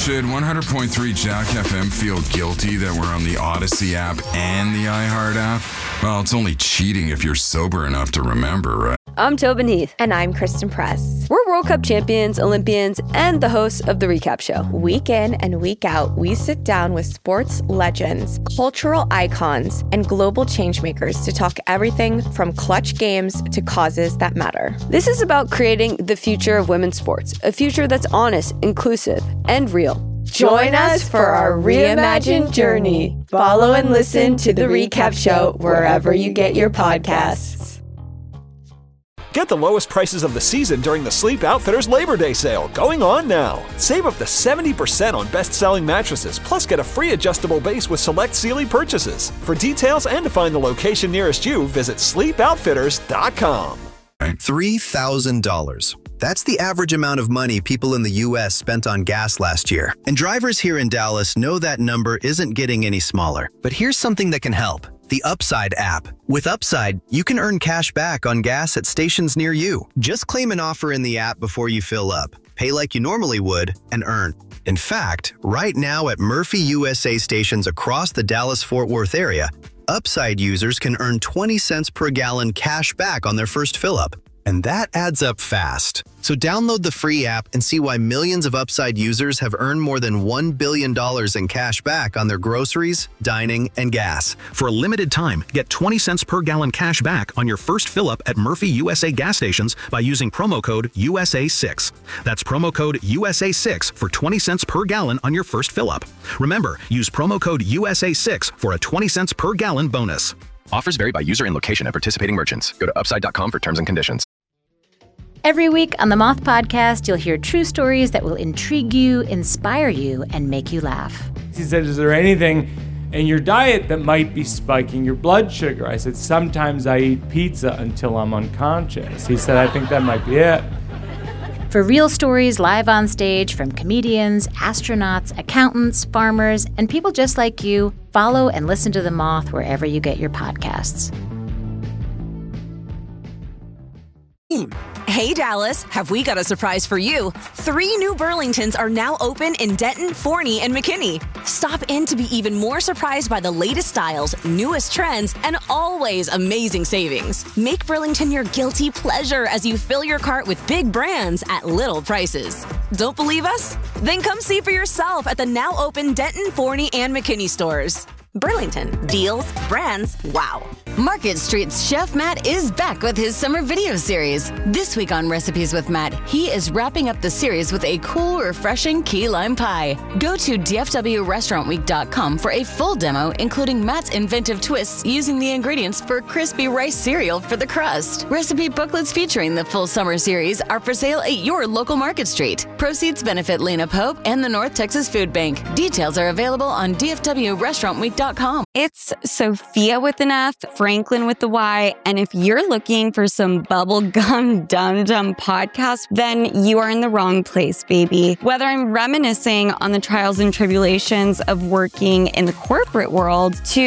Should 100.3 Jack FM feel guilty that we're on the Odyssey app and the iHeart app? Well, it's only cheating if you're sober enough to remember, right? I'm Tobin Heath. And I'm Kristen Press. We're World Cup champions, Olympians, and the hosts of The Recap Show. Week in and week out, we sit down with sports legends, cultural icons, and global changemakers to talk everything from clutch games to causes that matter. This is about creating the future of women's sports, a future that's honest, inclusive, and real. Join us for our reimagined journey. Follow and listen to The Recap Show wherever you get your podcasts. Get the lowest prices of the season during the Sleep Outfitters Labor Day sale, going on now. Save up to 70% on best-selling mattresses, plus get a free adjustable base with select Sealy purchases. For details and to find the location nearest you, visit sleepoutfitters.com. $3,000. That's the average amount of money people in the U.S. spent on gas last year. And drivers here in Dallas know that number isn't getting any smaller. But here's something that can help. The Upside app. With Upside, you can earn cash back on gas at stations near you. Just claim an offer in the app before you fill up, pay like you normally would, and earn. In fact, right now at Murphy USA stations across the Dallas-Fort Worth area, Upside users can earn 20 cents per gallon cash back on their first fill-up. And that adds up fast. So download the free app and see why millions of Upside users have earned more than $1 billion in cash back on their groceries, dining, and gas. For a limited time, get 20 cents per gallon cash back on your first fill-up at Murphy USA gas stations by using promo code USA6. That's promo code USA6 for 20 cents per gallon on your first fill-up. Remember, use promo code USA6 for a 20 cents per gallon bonus. Offers vary by user and location at participating merchants. Go to upside.com for terms and conditions. Every week on the Moth Podcast, you'll hear true stories that will intrigue you, inspire you, and make you laugh. He said, is there anything in your diet that might be spiking your blood sugar? I said, sometimes I eat pizza until I'm unconscious. He said, I think that might be it. For real stories live on stage from comedians, astronauts, accountants, farmers, and people just like you, follow and listen to The Moth wherever you get your podcasts. Hey Dallas, have we got a surprise for you? 3 new Burlingtons are now open in Denton, Forney, and McKinney. Stop in to be even more surprised by the latest styles, newest trends, and always amazing savings. Make Burlington your guilty pleasure as you fill your cart with big brands at little prices. Don't believe us? Then come see for yourself at the now open Denton, Forney, and McKinney stores. Burlington. Deals, brands, wow. Market Street's Chef Matt is back with his summer video series. This week on Recipes with Matt, he is wrapping up the series with a cool, refreshing key lime pie. Go to dfwrestaurantweek.com for a full demo, including Matt's inventive twists using the ingredients for crispy rice cereal for the crust. Recipe booklets featuring the full summer series are for sale at your local Market Street. Proceeds benefit Lena Pope and the North Texas Food Bank. Details are available on dfwrestaurantweek.com. It's Sophia with an F, Franklin with the Y, and if you're looking for some bubblegum dum-dum podcast, then you are in the wrong place, baby. Whether I'm reminiscing on the trials and tribulations of working in the corporate world to